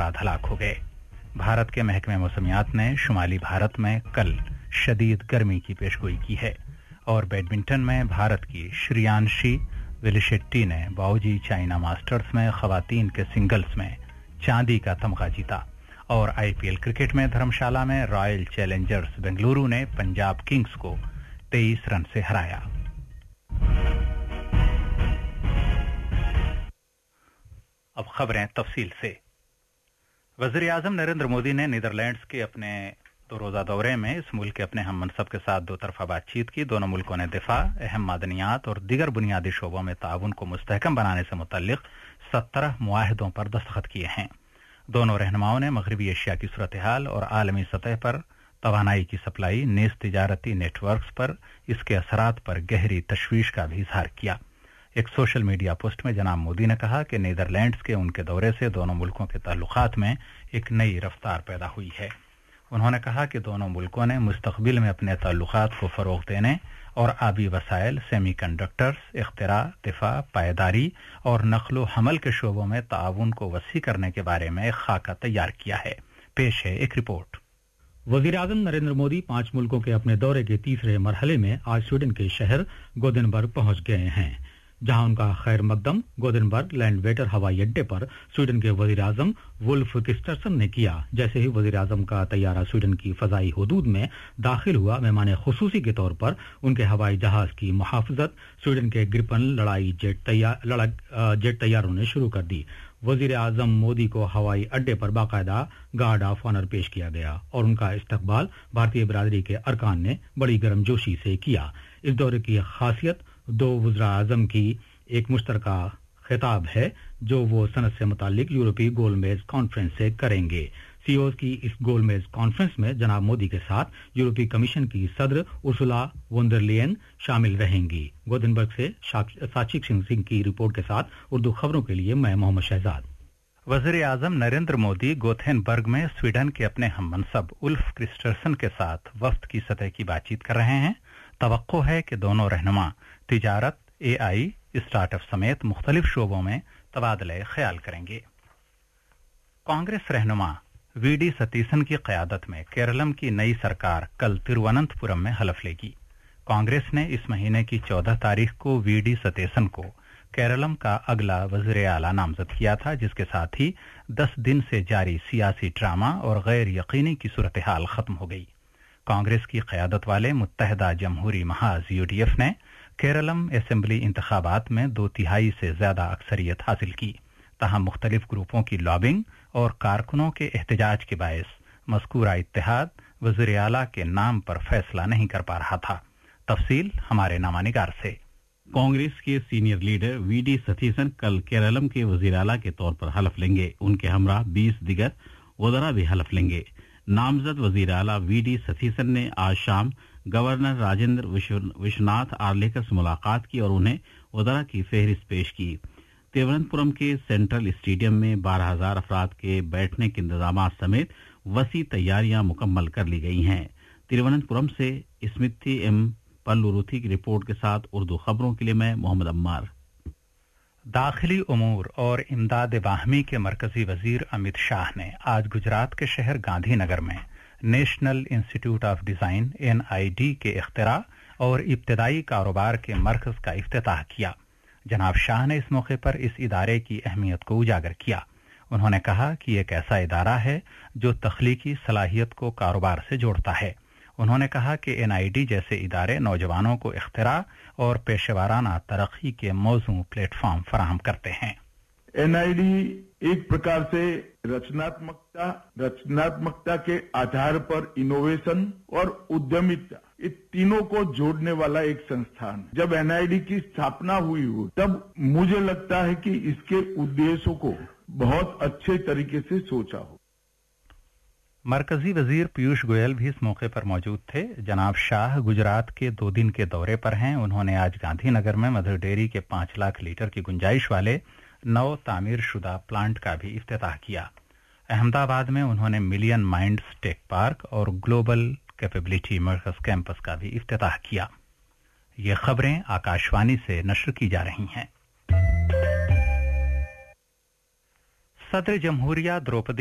अफराद हलाक हो गए। भारत के महकमे मौसमियात ने शुमाली भारत में कल शदीद गर्मी की पेशगोई की है। और बैडमिंटन में भारत की श्रियांशी विलिशेट्टी ने बाओजी चाइना मास्टर्स में खवातीन के सिंगल्स में चांदी का तमगा जीता। और आईपीएल क्रिकेट में धर्मशाला में रॉयल चैलेंजर्स बेंगलुरु ने पंजाब किंग्स को 23 रन से हराया। अब खबरें तफसील से। वज़ीर आज़म नरेंद्र मोदी ने नीदरलैंड्स के अपने 2 रोज़ा दौरे में इस मुल्क के अपने हम मनसब के साथ 2 तरफा बातचीत की। दोनों मुल्कों ने दिफा, अहम मादनियात और दीगर बुनियादी शोबों में ताउन को मुस्तहकम बनाने से मुतल्लिक 17 मुआहदों पर दस्तखत किए हैं। दोनों रहनुमाओं ने मगरबी एशिया की सूरत हाल और आलमी सतह पर तवानाई की सप्लाई, नेज़ तिजारती नेटवर्क्स पर इसके असरात पर गहरी तशवीश का भी इजहार किया। एक सोशल मीडिया पोस्ट में जनाब मोदी ने कहा कि नीदरलैंड्स के उनके दौरे से दोनों मुल्कों के ताल्लुकात में एक नई रफ्तार पैदा हुई है। उन्होंने कहा कि दोनों मुल्कों ने मुस्तकबिल में अपने ताल्लुकात को फरोग देने और आबी वसाइल, सेमीकंडक्टर्स, इख्तिरा, दिफा, पायदारी और नक्लो हमल के शोबों में ताउन को वसी करने के बारे में एक खाका तैयार किया है। पेश है एक रिपोर्ट। वज़ीर आज़म नरेंद्र मोदी 5 मुल्कों के अपने दौरे के तीसरे मरहले में आज स्वीडन के शहर गोदेनबर्ग पहुंच गए हैं, जहां उनका खैर मकदम गोदेनबर्ग लैंडवेटर हवाई अड्डे पर स्वीडन के वज़ीर आज़म वुल्फ क्रिस्टरसन ने किया। जैसे ही वज़ीर आज़म का तैयारा स्वीडन की फजाई हुदूद में दाखिल हुआ, मेहमान खुसूसी के तौर पर उनके हवाई जहाज की मुहाफ़ज़त स्वीडन के ग्रिपन लड़ाई जेट तैयारों ने शुरू कर दी। वज़ीर आज़म मोदी को हवाई अड्डे पर बाकायदा गार्ड ऑफ ऑनर पेश किया गया और उनका इस्तकबाल भारतीय बिरादरी के अरकान ने बड़ी गर्मजोशी से किया। इस दौरे की खासियत 2 वज़ीर आज़म की एक मुश्तरका खिताब है जो वो सनत से मुतालिक यूरोपीय गोलमेज कॉन्फ्रेंस से करेंगे। सीईओज की इस गोलमेज कॉन्फ्रेंस में जनाब मोदी के साथ यूरोपीय कमीशन की सदर उर्सुला वोन डर लेयन शामिल रहेंगी। गोदेनबर्ग से साक्षी सिंह की रिपोर्ट के साथ उर्दू खबरों के लिए मैं मोहम्मद शहजाद। वज़ीर आज़म नरेंद्र मोदी गोथेनबर्ग में स्वीडन के अपने हम मनसब उल्फ क्रिस्टरसन के साथ वफ्द की सतह की बातचीत कर रहे हैं। तवक्को है कि दोनों रहनुमा तिजारत, एआई, स्टार्टअप समेत मुख्तलिफ शोबों में तबादले ख्याल करेंगे। कांग्रेस रहनुमा वीडी सतीसन की क़यादत में केरलम की नई सरकार कल तिरुवनंतपुरम में हलफ लेगी। कांग्रेस ने इस महीने की 14 तारीख को वीडी सतीसन को केरलम का अगला वज़ीर आला नामजद किया था, जिसके साथ ही 10 दिन से जारी सियासी ड्रामा और गैर यकीनी की सूरत हाल खत्म हो गई। कांग्रेस की क़यादत वाले मुत्तहदा जमहूरी महाज यूडीएफ ने केरलम असेंबली इंतखाबात में 2/3 से ज्यादा अक्सरियत हासिल की। तहम मुख्तलिफ ग्रुपों की लॉबिंग और कारकुनों के एहतजाज के बायस मज़कूरा इत्तेहाद वज़ीर आला के नाम पर फैसला नहीं कर पा रहा था। तफसील हमारे नामानिगार से। कांग्रेस के सीनियर लीडर वीडी सतीसन कल केरलम के वज़ीर आला के तौर पर हलफ लेंगे। उनके हमरा 20 दिगर वज़रा भी हलफ लेंगे। नामजद वज़ीर आला वीडी सतीसन ने आज शाम गवर्नर राजेंद्र विश्वनाथ आर्लेकर से मुलाकात की और उन्हें वज़रा की फहरिस्त पेश की। तिरुवनंतपुरम के सेंट्रल स्टेडियम में 12,000 अफराद के बैठने के इंतजाम समेत वसी तैयारियां मुकम्मल कर ली गई हैं। तिरुवनंतपुरम से स्मिति एम पल्लुरुथी की रिपोर्ट के साथ उर्दू खबरों के लिए मैं मोहम्मद अम्मार। दाखिली उमूर और इमदाद बाहमी के मरकजी वजीर अमित शाह ने आज गुजरात के शहर गांधीनगर में national institute of design NID के इख्तिरा और इब्तदाई कारोबार के मरकज का इफ्तिताह किया। जनाब शाह ने इस मौके पर इस इदारे की अहमियत को उजागर किया। उन्होंने कहा कि एक ऐसा इदारा है जो तख्लीकी सलाहियत को कारोबार से जोड़ता है। उन्होंने कहा कि NID जैसे इदारे नौजवानों को इख्तिरा और पेशेवाराना तरक्की के मौजू प्लेटफॉर्म फराहम करते हैं। NID एक प्रकार से रचनात्मकता के आधार पर इनोवेशन और उद्यमिता, ये तीनों को जोड़ने वाला एक संस्थान। जब NID की स्थापना हुई हो तब मुझे लगता है कि इसके उद्देश्यों को बहुत अच्छे तरीके से सोचा हो। मरकजी वजीर पीयूष गोयल भी इस मौके पर मौजूद थे। जनाब शाह गुजरात के 2 दिन के दौरे पर हैं। उन्होंने आज गांधीनगर में मदर डेयरी के 5 लाख लीटर की गुंजाइश वाले नव तामीर शुदा प्लांट का भी इफ्तिताह किया। अहमदाबाद में उन्होंने मिलियन माइंड्स टेक पार्क और ग्लोबल कैपेबिलिटी मरकज कैंपस का भी इफ्तिताह किया। ये खबरें आकाशवाणी से नश्र की जा रही हैं। सदर जमहूरिया द्रौपदी